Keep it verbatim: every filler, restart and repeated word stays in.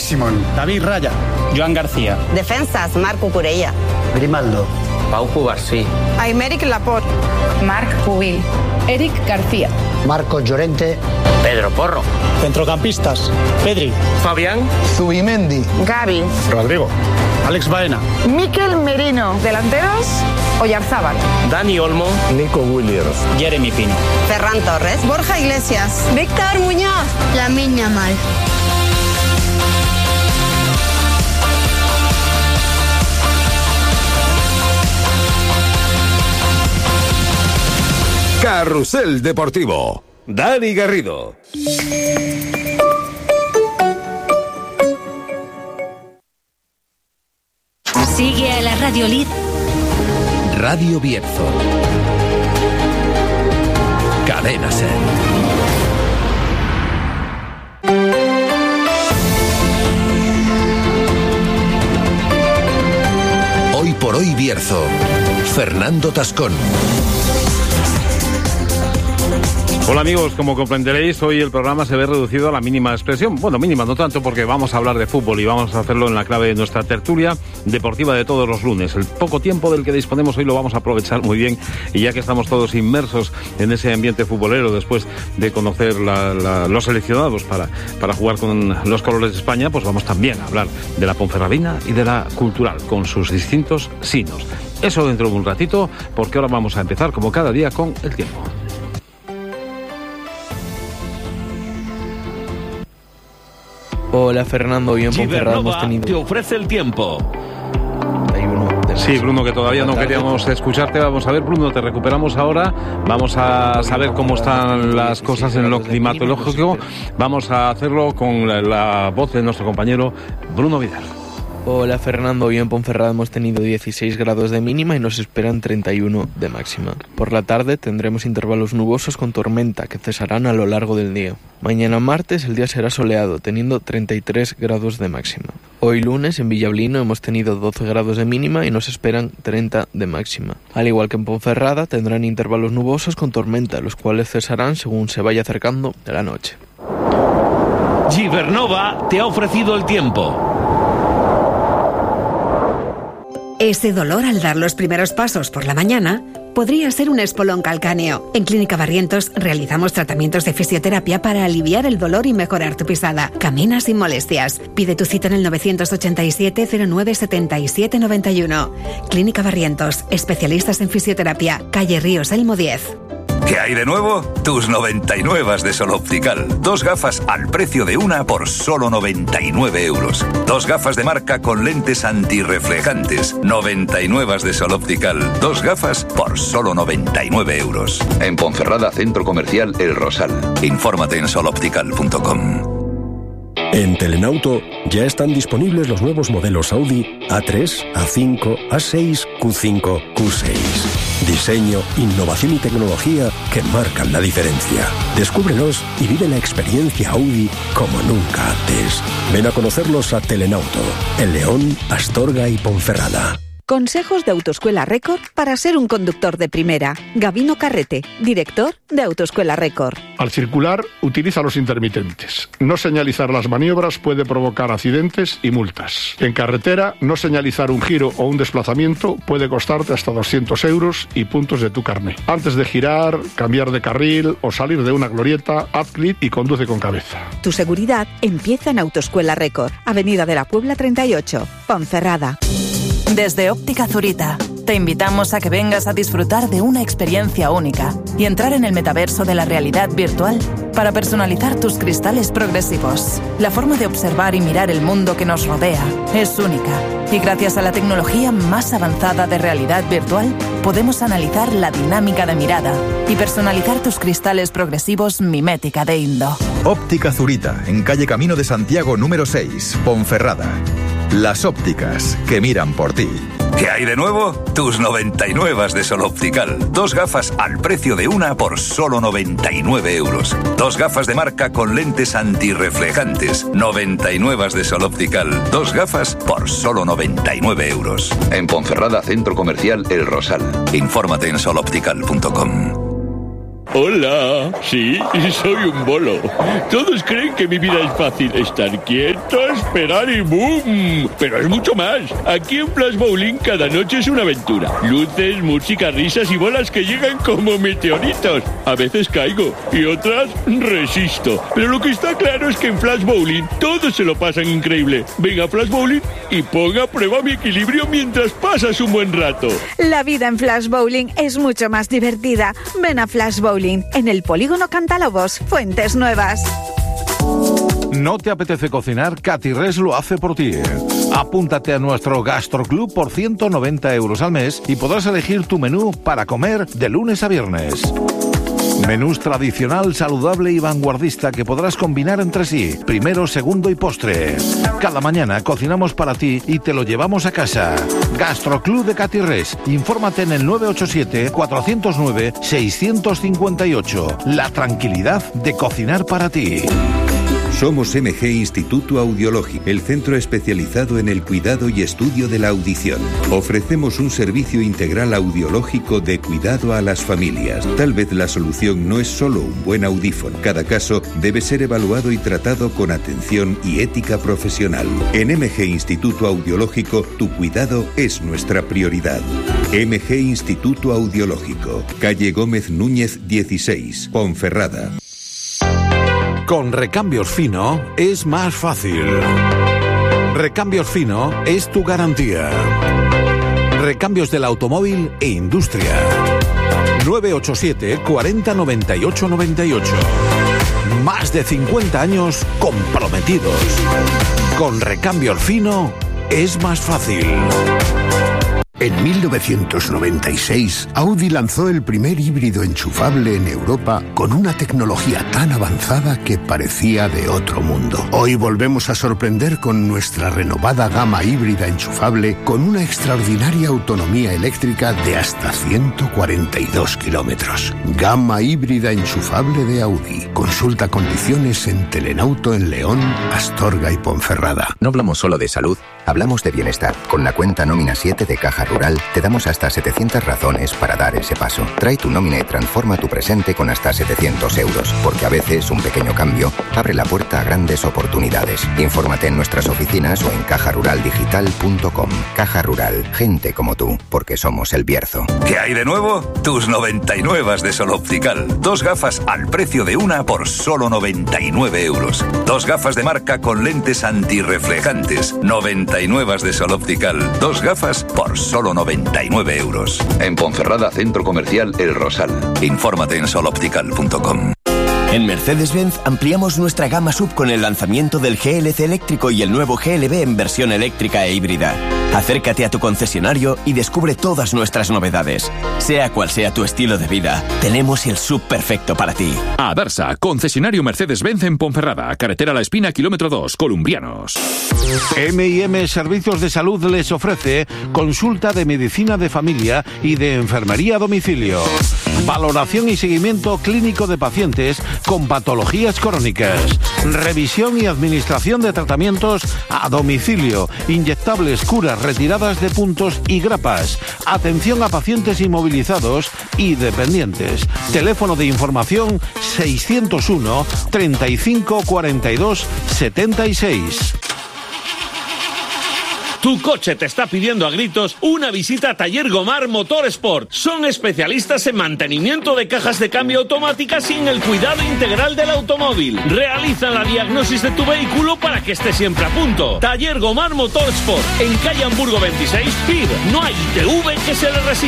Simón. David Raya. Joan García. Defensas, Marc Cucurella. Grimaldo. Pau Cubarsí. Aymeric Laporte. Marc Pubil. Eric García. Marcos Llorente. Pedro Porro. Centrocampistas: Pedri, Fabián. Zubimendi. Gavi. Rodrigo, Alex Baena, Mikel Merino. Delanteros: Oyarzábal. Dani Olmo. Nico Williams. Jeremy Pino. Ferran Torres. Borja Iglesias. Víctor Muñoz. Lamine Yamal. Carrusel Deportivo. Dani Garrido. Sigue a la Radio Lid. Radio Bierzo. Cadena Ser. Hoy por hoy Bierzo. Fernando Tascón. Hola amigos, como comprenderéis, hoy el programa se ve reducido a la mínima expresión. Bueno, mínima no tanto, porque vamos a hablar de fútbol y vamos a hacerlo en la clave de nuestra tertulia deportiva de todos los lunes. El poco tiempo del que disponemos hoy lo vamos a aprovechar muy bien, y ya que estamos todos inmersos en ese ambiente futbolero después de conocer la, la, los seleccionados para, para jugar con los colores de España, pues vamos también a hablar de la Ponferradina y de la Cultural, con sus distintos signos. Eso dentro de un ratito, porque ahora vamos a empezar como cada día con el tiempo. Hola Fernando, hoy en Ponferrada hemos tenido... te ofrece el tiempo. Sí, Bruno, que todavía no queríamos escucharte. Vamos a ver, Bruno, te recuperamos ahora. Vamos a saber cómo están las cosas en lo climatológico. Vamos a hacerlo con la, la voz de nuestro compañero Bruno Vidal. Hola Fernando, hoy en Ponferrada hemos tenido dieciséis grados de mínima y nos esperan treinta y uno de máxima. Por la tarde tendremos intervalos nubosos con tormenta que cesarán a lo largo del día. Mañana martes el día será soleado, teniendo treinta y tres grados de máxima. Hoy lunes en Villablino hemos tenido doce grados de mínima y nos esperan treinta de máxima. Al igual que en Ponferrada tendrán intervalos nubosos con tormenta, los cuales cesarán según se vaya acercando la noche. Gibernova te ha ofrecido el tiempo. Ese dolor al dar los primeros pasos por la mañana podría ser un espolón calcáneo. En Clínica Barrientos realizamos tratamientos de fisioterapia para aliviar el dolor y mejorar tu pisada. Camina sin molestias. Pide tu cita en el nueve ocho siete, cero nueve siete siete nueve uno. Clínica Barrientos, especialistas en fisioterapia, calle Ríos Elmo diez. ¿Qué hay de nuevo? Tus noventa y nueve de Sol Optical. Dos gafas al precio de una por solo noventa y nueve euros. Dos gafas de marca con lentes antirreflejantes. noventa y nueve de Sol Optical. Dos gafas por solo noventa y nueve euros. En Ponferrada, Centro Comercial El Rosal. Infórmate en sol optical punto com. En Telenauto ya están disponibles los nuevos modelos Audi A tres, A cinco, A seis, Q cinco, Q seis. Diseño, innovación y tecnología que marcan la diferencia. Descúbrelos y vive la experiencia Audi como nunca antes. Ven a conocerlos a Telenauto, en León, Astorga y Ponferrada. Consejos de Autoescuela Record para ser un conductor de primera. Gabino Carrete, director de Autoescuela Record. Al circular, utiliza los intermitentes. No señalizar las maniobras puede provocar accidentes y multas. En carretera, no señalizar un giro o un desplazamiento puede costarte hasta doscientos euros y puntos de tu carné. Antes de girar, cambiar de carril o salir de una glorieta, haz clic y conduce con cabeza. Tu seguridad empieza en Autoescuela Record, Avenida de la Puebla treinta y ocho, Ponferrada. Desde Óptica Zurita, te invitamos a que vengas a disfrutar de una experiencia única y entrar en el metaverso de la realidad virtual para personalizar tus cristales progresivos. La forma de observar y mirar el mundo que nos rodea es única y gracias a la tecnología más avanzada de realidad virtual podemos analizar la dinámica de mirada y personalizar tus cristales progresivos mimética de Indo. Óptica Zurita, en calle Camino de Santiago número seis, Ponferrada. Las ópticas que miran por ti. ¿Qué hay de nuevo? Tus noventa y nueve de Sol Optical. Dos gafas al precio de una por solo noventa y nueve euros. Dos gafas de marca con lentes antirreflejantes. noventa y nueve de Sol Optical. Dos gafas por solo noventa y nueve euros. En Ponferrada, Centro Comercial El Rosal. Infórmate en sol optical punto com. Hola, sí, soy un bolo. Todos creen que mi vida es fácil. Estar quieto, esperar y ¡boom! Pero es mucho más. Aquí en Flash Bowling cada noche es una aventura. Luces, música, risas y bolas que llegan como meteoritos. A veces caigo y otras resisto. Pero lo que está claro es que en Flash Bowling todos se lo pasan increíble. Venga a Flash Bowling y ponga a prueba mi equilibrio mientras pasas un buen rato. La vida en Flash Bowling es mucho más divertida. Ven a Flash Bowling en el Polígono Cantalobos, Fuentes Nuevas. ¿No te apetece cocinar? Catirres lo hace por ti. Apúntate a nuestro Gastroclub por ciento noventa euros al mes y podrás elegir tu menú para comer de lunes a viernes. Menús tradicional, saludable y vanguardista que podrás combinar entre sí, primero, segundo y postre. Cada mañana cocinamos para ti y te lo llevamos a casa. Gastroclub de Catirres. Infórmate en el nueve ocho siete, cuatro cero nueve, seis cinco ocho. La tranquilidad de cocinar para ti. Somos M G Instituto Audiológico, el centro especializado en el cuidado y estudio de la audición. Ofrecemos un servicio integral audiológico de cuidado a las familias. Tal vez la solución no es solo un buen audífono. Cada caso debe ser evaluado y tratado con atención y ética profesional. En M G Instituto Audiológico, tu cuidado es nuestra prioridad. M G Instituto Audiológico, calle Gómez Núñez dieciséis, Ponferrada. Con Recambios Fino es más fácil. Recambios Fino es tu garantía. Recambios del automóvil e industria. nueve ocho siete, cuarenta, noventa y ocho, noventa y ocho. Más de cincuenta años comprometidos. Con Recambios Fino es más fácil. En mil novecientos noventa y seis, Audi lanzó el primer híbrido enchufable en Europa con una tecnología tan avanzada que parecía de otro mundo. Hoy volvemos a sorprender con nuestra renovada gama híbrida enchufable con una extraordinaria autonomía eléctrica de hasta ciento cuarenta y dos kilómetros. Gama híbrida enchufable de Audi. Consulta condiciones en Telenauto en León, Astorga y Ponferrada. No hablamos solo de salud, hablamos de bienestar. Con la cuenta Nómina siete de Caja Rural te damos hasta setecientas razones para dar ese paso. Trae tu nómina y transforma tu presente con hasta setecientos euros, porque a veces un pequeño cambio abre la puerta a grandes oportunidades. Infórmate en nuestras oficinas o en caja rural digital punto com. Caja Rural, gente como tú, porque somos El Bierzo. ¿Qué hay de nuevo? Tus noventa y nueve de Sol Optical. Dos gafas al precio de una por solo noventa y nueve euros. Dos gafas de marca con lentes antirreflejantes. noventa y nueve de Sol Optical. Dos gafas por solo noventa y nueve euros. En Ponferrada, Centro Comercial El Rosal. Infórmate en sol optical punto com. En Mercedes-Benz ampliamos nuestra gama sub con el lanzamiento del G L C eléctrico y el nuevo G L B en versión eléctrica e híbrida. Acércate a tu concesionario y descubre todas nuestras novedades. Sea cual sea tu estilo de vida, tenemos el sub perfecto para ti. Adarsa, concesionario Mercedes-Benz en Ponferrada, carretera La Espina, kilómetro dos, Columbianos. M y M Servicios de Salud les ofrece consulta de medicina de familia y de enfermería a domicilio. Valoración y seguimiento clínico de pacientes con patologías crónicas. Revisión y administración de tratamientos a domicilio. Inyectables, curas, retiradas de puntos y grapas. Atención a pacientes inmovilizados y dependientes. Teléfono de información seiscientos uno, treinta y cinco, cuarenta y dos, setenta y seis. Tu coche te está pidiendo a gritos una visita a Taller Gomar Motorsport. Son especialistas en mantenimiento de cajas de cambio automáticas sin el cuidado integral del automóvil. Realizan la diagnosis de tu vehículo para que esté siempre a punto. Taller Gomar Motorsport, en calle Hamburgo veintiséis, P I B. No hay I T V que se le resista.